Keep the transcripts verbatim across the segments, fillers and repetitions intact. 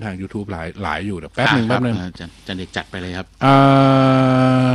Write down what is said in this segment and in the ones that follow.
ทาง YouTube หลายหลายอยู่แป๊บนึงแป๊บนึงจันเด็กจัดไปเลยครับอ่า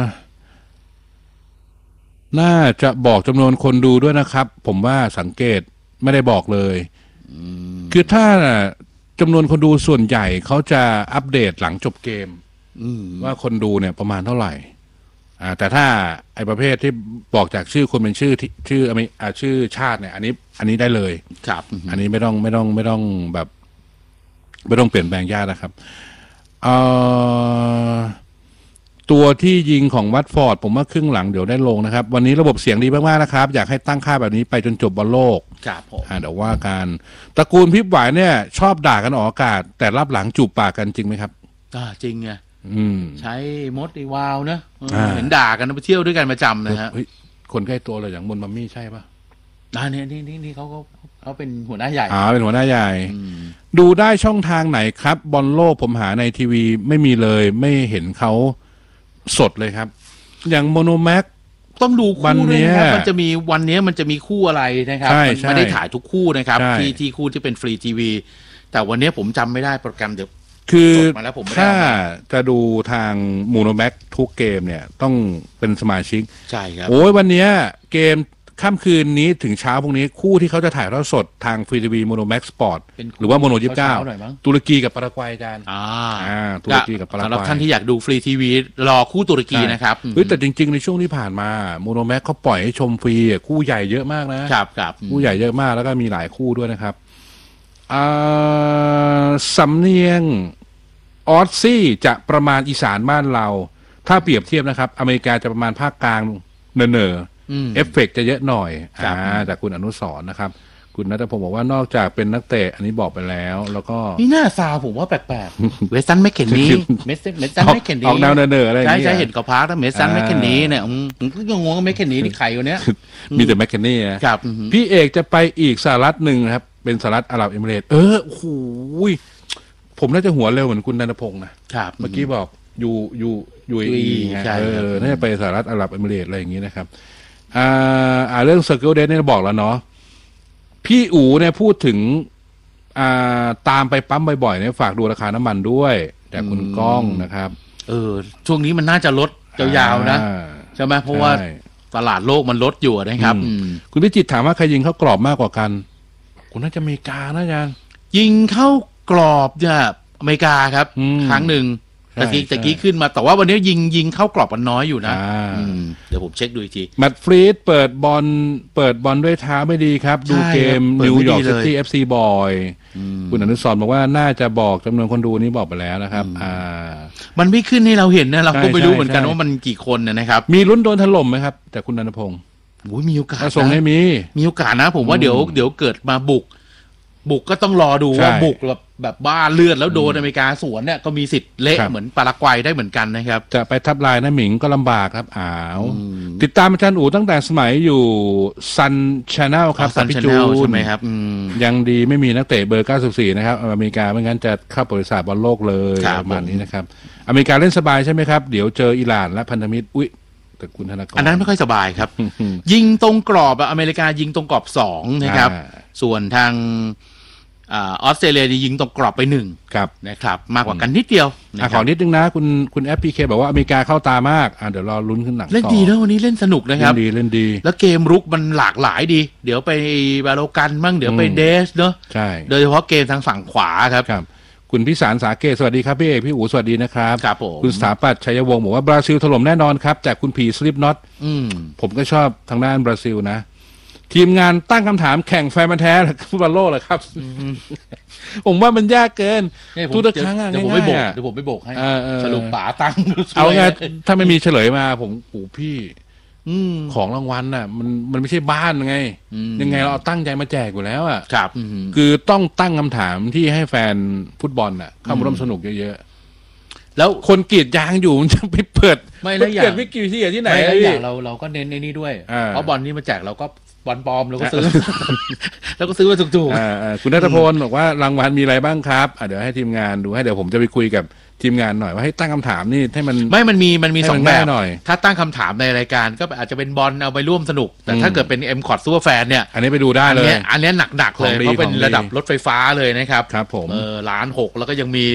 น่าจะบอกจำนวนคนดูด้วยนะครับผมว่าสังเกตไม่ได้บอกเลยคือถ้าจำนวนคนดูส่วนใหญ่เขาจะอัปเดตหลังจบเกมว่าคนดูเนี่ยประมาณเท่าไหร่อ่าแต่ถ้าไอ้ประเภทที่บอกจากชื่อคนเป็นชื่อชื่ออ่าชื่อชาติเนี่ยอันนี้อันนี้ได้เลยครับอันนี้ไม่ต้องไม่ต้องไม่ต้องแบบไม่ต้องเปลี่ยนแปลงยากนะครับเอ่อตัวที่ยิงของวัตฟอร์ดผมว่าครึ่งหลังเดี๋ยวได้ลงนะครับวันนี้ระบบเสียงดีมากๆนะครับอยากให้ตั้งค่าแบบนี้ไปจนจบบอลโลกครับผมเดี๋ยวว่าการตระกูลพิบหวายเนี่ยชอบด่ากันออกอากาศแต่รับหลังจูบปากกันจริงไหมครับอ่าจริงไงใช้มดอีวาวนะเห็นด่ากันไปเที่ยวด้วยกันประจำนะฮะคนใกล้ตัวเลยอย่างมนมัมมี่ใช่ปะอ่าเนี่ยนี่นี่นี่เขาเขาเขาเป็นหัวหน้าใหญ่อ่าเป็นหัวหน้าใหญ่ดูได้ช่องทางไหนครับบอลโลกผมหาในทีวีไม่มีเลยไม่เห็นเขาสดเลยครับอย่างโมโนแม็กต้องดูคู่ด้วยนะครับมันจะมีวันนี้มันจะมีคู่อะไรนะครับมันไม่ได้ถ่ายทุกคู่นะครับที่ที่คู่ที่เป็นฟรีทีวีแต่วันนี้ผมจำไม่ได้โปรแกรมเดี๋ยวคือถ้าจะดูทางโมโนแม็กทุกเกมเนี่ยต้องเป็นสมาชิกใช่ครับโอ้ยวันนี้เกมค่ำคืนนี้ถึงเช้าพรุ่งนี้คู่ที่เขาจะถ่ายทอดสดทางฟรีทีวีโมโนแม็กสปอร์ตหรือว่าโมโนยี่สิบเก้าตุรกีกับปารากวัยกันอ่าอ่าตุรกีกับปารากวัยสำหรับท่านที่อยากดูฟรีทีวีรอคู่ตุรกีนะครับเฮ้ยแต่จริงๆในช่วงที่ผ่านมาโมโนแม็กเขาปล่อยให้ชมฟรีคู่ใหญ่เยอะมากนะครับครับคู่ใหญ่เยอะมากแล้วก็มีหลายคู่ด้วยนะครับอ่าสำเนียงออสซี่จะประมาณอีสานบ้านเราถ้าเปรียบเทียบนะครับอเมริกาจะประมาณภาคกลางเนอเนอเอฟเฟกต์จะเยอะหน่อยอ่าจากคุณอนุสรณ์นะครับคุณณัฐพงศ์บอกว่านอกจากเป็นนักเตะอันนี้บอกไปแล้วแล้วก็นี่หน้าซาวผมว่าแปลกๆเวสตันแมคเคนนีเมสเมสตันแมคเคนนีออกแนวเนอเนออะไรใช่ใช่เห็นกับพาร์ทเมสตันแมคเคนนีเนี่ยผมก็งงว่าแมคเคนนีนี่ใครวะเนี้ยมีแต่แมคเคนนีครับพี่เอกจะไปอีกสหรัฐหนึ่งครับเป็นสหรัฐอาหรับเอมิเรตส์เออโอ้โหผมน่าจะหัวเร็วเหมือนคุณณัฐพงศ์นะครับเมื่อกี้บอกยูยูยูเออีเออน่าจะไปสหรัฐอาหรับเอมิเรตส์อะไรอย่างนี้นะครับอ่าอ่าเรื่อง Circle Date เนี่ยบอกแล้วเนาะพี่อู๋เนี่ยพูดถึงอ่าตามไปปั๊มบ่อยๆเนี่ยฝากดูราคาน้ำมันด้วยแต่คุณก้องนะครับเออช่วงนี้มันน่าจะลดยาวๆนะใช่ไหมเพราะว่าตลาดโลกมันลดอยู่นะครับคุณพิจิตรถามว่าใครยิงเข้ากรอบมากกว่ากันคุณน่าจะอเมริกานะอาจารย์ยิงเข้ากรอบเนี่ยอเมริกาครับครั้งหนึ่งตะกี้ตะกี้ขึ้นมาแต่ว่าวันนี้ยิงยิงเข้ากรอบมันน้อยอยู่นะเดี๋ยวผมเช็คดูอีกทีแมตต์ฟรีดเปิดบอลเปิดบอลด้วยเท้าไม่ดีครับดูเกมนิวยอร์กซิตี้เอฟซีบ่อยคุณอนุสรณ์บอกว่าน่าจะบอกจำนวนคนดูนี้บอกไปแล้วนะครับอ่ามันไม่ขึ้นให้เราเห็นนะเราก็ไม่รู้เหมือนกันว่ามันกี่คนนะครับมีลุ้นโดนถล่มไหมครับแต่คุณณัฐพงศ์โอ้ยมีโอกาสส่งให้มีมีโอกาสนะผมว่าเดี๋ยวเดี๋ยวเกิดมาบุกบุกก็ต้องรอดูว่าบุกแบบแบบบ้าเลือดแล้วโดนอเมริกาสวนเนี่ยก็มีสิทธิ์เละเหมือนปารากวัยได้เหมือนกันนะครับจะไปทับลายนะหมิงก็ลำบากครับอ้าวติดตามอาจารย์อู๋ตั้งแต่สมัยอยู่ซันชาแนลครับซันชาแนลใช่ไหมครับยังดีไม่มีนักเตะเบอร์เก้าสิบสี่นะครับอเมริกาไม่งั้นจะเข้าบริษัทบอลโลกเลยประมาณนี้นะครับอเมริกาเล่นสบายใช่ไหมครับเดี๋ยวเจออิหร่านและพันธมิตรอุ้ยแต่คุณธนากรอันนั้นไม่ค่อยสบายครับยิงตรงกรอบอเมริกายิงตรงกรอบสองนะครับส่วนทางออสเตรเลียยิงตรงกรอบไปหนึ่งนะครับมากกว่ากันนิดเดียวขอนิดนึงนะคุณคุณแอปพีเคบอกว่าอเมริกาเข้าตามากเดี๋ยวรอลุ้นขึ้นหนังเล่นดีนะวันนี้เล่นสนุกนะครับเล่นดีเล่นดีแล้วเกมรุกมันหลากหลายดีเดี๋ยวไปบาโลกันมั่งเดี๋ยวไปเดสเนาะใช่โดยเฉพาะเกมทางฝั่งขวาครับคุณพิสารสาเกตสวัสดีครับพี่เอกพี่อู๋สวัสดีนะครับครับผมคุณสถาปัตย์ชัยวงศ์บอกว่าบราซิลถล่มแน่นอนครับจากคุณผีสลิปน็อตผมก็ชอบทางด้านบราซิลนะทีมงานตั้งคำถามแข่งแฟนมันแท้ฟุตบอลโลกเหรอครับผมว่ามันยากเกินทุกครั้งเดี๋ยวผมไม่บอกเดี๋ยวผมไม่บอกให้สรุปป๋าตั้งเอาไงถ้าไม่มีเฉลยมาผมโอ้พี่ของรางวัลน่ะมันมันไม่ใช่บ้านไงยังไงเราเอาตั้งใจมาแจกอยู่แล้วอ่ะครับคือต้องตั้งคำถามที่ให้แฟนฟุตบอลน่ะเข้ามาร่วมสนุกเยอะๆแล้วคนกรีดยางอยู่มันจะไปเปิดไม่แล้วอย่างไม่กี่ที่ที่ไหนไม่แล้วอย่างเราเราก็เน้นในนี้ด้วยเพราะบอลนี่มาแจกเราก็บอลปลอมเราก็ซื้อแล้วก็ซื้อมาถูกๆคุณณัฐพลบอกว่ารางวัลมีอะไรบ้างครับเดี๋ยวให้ทีมงานดูให้เดี๋ยวผมจะไปคุยกับทีมงานหน่อยว่าให้ตั้งคำถามนี่ให้มันไม่มันมีมันมีสองแบบหน่อยถ้าตั้งคำถามในรายการก็อาจจะเป็นบอลเอาไปร่วมสนุกแต่ถ้าเกิดเป็น M คอร์ด Super Fan เนี่ยอันนี้ไปดูได้เลยอันนี้หนักๆเลยเพราะเป็นระดับรถไฟฟ้าเลยนะครับครับผมเออล้านหกแล้วก็ยังมี